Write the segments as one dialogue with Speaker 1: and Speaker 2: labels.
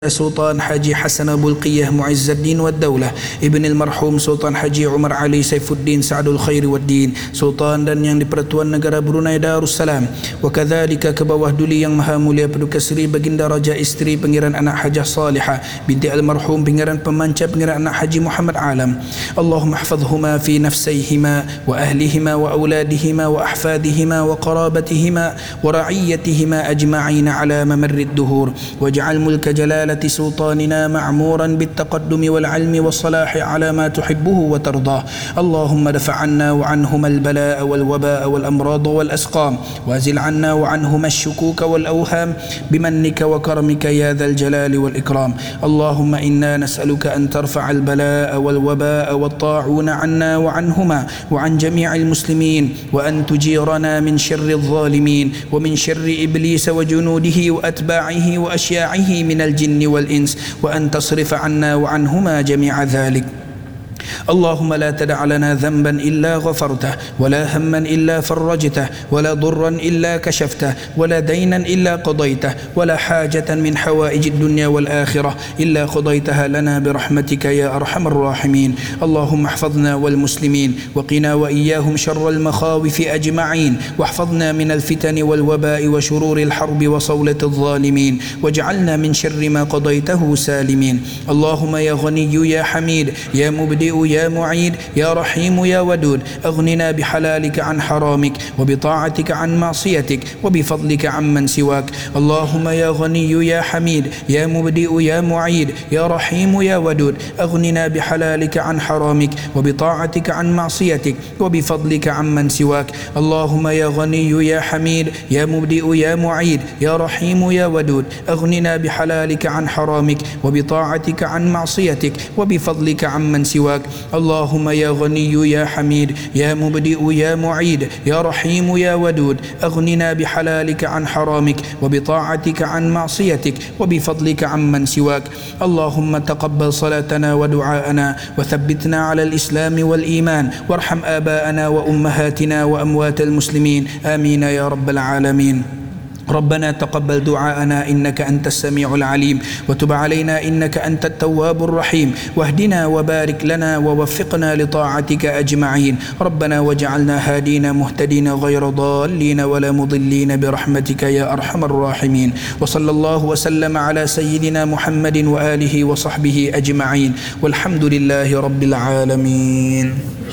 Speaker 1: Sultan Haji Hasan Bulqiyah Muizzuddin Wad-Daulah, Ibn al-Marhum Sultan Haji Umar Ali Saifuddin Sa'adul Khairi Wad-Din, Sultan dan yang di-Pertuan Negara Brunei Darussalam, wa kadzalika ke bawah duli yang maha mulia Paduka Seri Baginda Raja Isteri Pangeran Anak Hajah Salihah binti al-Marhum Pangeran Pemanca Pangeran Anak Haji Muhammad Alam. Allahumma ihfazhuma fi nafsayhima wa ahlihima wa auladihima wa ahfadihima wa qarabatihima wa ra'iyatihima ajma'ina ala mamarrid duhur, waj'al mulka jalal سلطاننا معمورا بالتقدم والعلم والصلاح على ما تحبه وترضاه. اللهم دفع عنا وعنهما البلاء والوباء والأمراض والأسقام، وازل عنا وعنهما الشكوك والأوهام بمنك وكرمك يا ذا الجلال والإكرام. اللهم إنا نسألك أن ترفع البلاء والوباء والطاعون عنا وعنهما وعن جميع المسلمين، وأن تجيرنا من شر الظالمين ومن شر إبليس وجنوده وأتباعه وأشياعه من الجن والإنس، وأن تصرف عنا وعنهما جميع ذلك. اللهم لا تدع لنا ذنبا إلا غفرته، ولا هما إلا فرجته، ولا ضرا إلا كشفته، ولا دينا إلا قضيته، ولا حاجة من حوائج الدنيا والآخرة إلا قضيتها لنا برحمتك يا أرحم الراحمين. اللهم احفظنا والمسلمين وقنا وإياهم شر المخاوف أجمعين، واحفظنا من الفتن والوباء وشرور الحرب وصولة الظالمين، واجعلنا من شر ما قضيته سالمين. اللهم يا غني يا حميد يا مبدئ يا معيد يا رحيم يا ودود، أغننا بحلالك عن حرامك وبطاعتك عن معصيتك وبفضلك عمن سواك. اللهم يا غني يا حميد يا مبدئ يا معيد يا رحيم يا ودود، أغننا بحلالك عن حرامك وبطاعتك عن معصيتك وبفضلك عمن سواك. اللهم يا غني يا حميد يا مبدئ يا معيد يا رحيم يا ودود، أغننا بحلالك عن حرامك وبطاعتك عن معصيتك وبفضلك عمن سواك. اللهم يا غني يا حميد يا مبدئ يا معيد يا رحيم يا ودود، أغننا بحلالك عن حرامك وبطاعتك عن معصيتك وبفضلك عمن سواك. اللهم تقبل صلاتنا ودعاءنا، وثبتنا على الإسلام والإيمان، وارحم آباءنا وأمهاتنا وأموات المسلمين، آمين يا رب العالمين. ربنا تقبل دعاءنا إنك أنت السميع العليم، وتب علينا إنك أنت التواب الرحيم، واهدنا وبارك لنا ووفقنا لطاعتك أجمعين. ربنا وجعلنا هادين مهتدين غير ضالين ولا مضلين برحمتك يا أرحم الراحمين. وصلى الله وسلم على سيدنا محمد وآله وصحبه أجمعين، والحمد لله رب العالمين.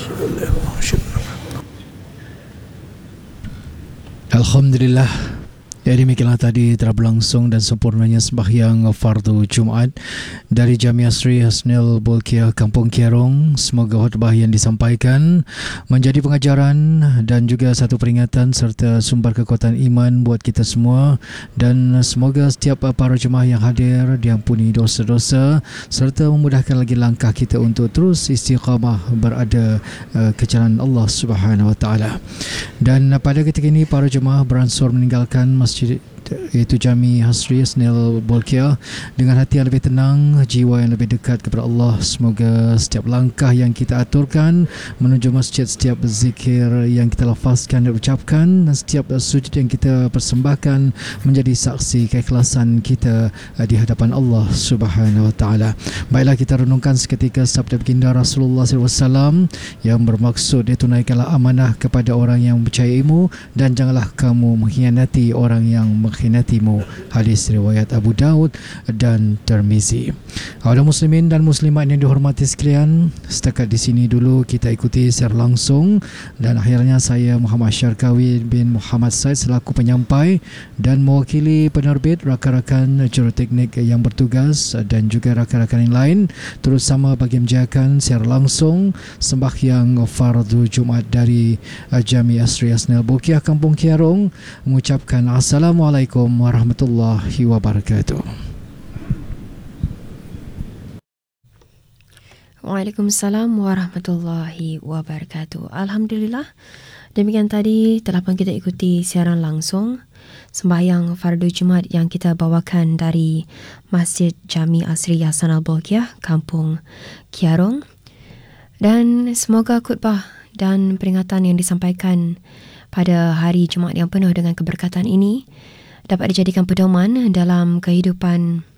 Speaker 2: Alhamdulillah. Jadi demikianlah tadi telah berlangsung dan sempurnanya sembahyang fardu Jumaat dari Jamiah Sri Hasnul Bolkiah Kampung Kiarong. Semoga khutbah yang disampaikan menjadi pengajaran dan juga satu peringatan serta sumber kekuatan iman buat kita semua, dan semoga setiap para jemaah yang hadir diampuni dosa-dosa serta memudahkan lagi langkah kita untuk terus istiqamah berada ke jalan Allah Subhanahu Wa Taala. Dan pada ketika ini para jemaah beransur meninggalkan masjid iaitu Jami Hasri Hasnul Bolkiah dengan hati yang lebih tenang, jiwa yang lebih dekat kepada Allah. Semoga setiap langkah yang kita aturkan menuju masjid, setiap zikir yang kita lafazkan dan ucapkan, dan setiap sujud yang kita persembahkan menjadi saksi keikhlasan kita di hadapan Allah Subhanahu Wa Taala. Baiklah, kita renungkan seketika sabda baginda Rasulullah SAW yang bermaksud, tunaikanlah amanah kepada orang yang mempercayaimu dan janganlah kamu mengkhianati orang yang mengkhianatimu. Hadis riwayat Abu Daud dan Tirmizi. Kaum muslimin dan muslimat yang dihormati sekalian, setakat di sini dulu kita ikuti secara langsung, dan akhirnya saya Muhammad Syarkawi bin Muhammad Said selaku penyampai dan mewakili penerbit, rakan-rakan juruteknik yang bertugas dan juga rakan-rakan yang lain terus sama bagi menjayakan secara langsung sembahyang fardu Jumaat dari Jami Asri Hasnul Bolkiah Kampung Kiarong, mengucapkan Assalamualaikum warahmatullahi wabarakatuh.
Speaker 3: Waalaikumsalam warahmatullahi wabarakatuh. Alhamdulillah, demikian tadi telah pun kita ikuti siaran langsung sembahyang fardu Jumaat yang kita bawakan dari Masjid Jami Asri Hasnul Bolkiah Kampung Kiarong, dan semoga khutbah dan peringatan yang disampaikan pada hari Jumaat yang penuh dengan keberkatan ini dapat dijadikan pedoman dalam kehidupan